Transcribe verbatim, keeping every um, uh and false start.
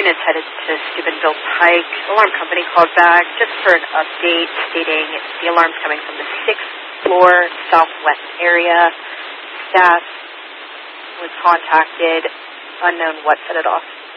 units headed to Steubenville Pike. Alarm company called back just for an update stating the alarm's coming from the sixth floor southwest area. Staff was contacted. Unknown what set it off.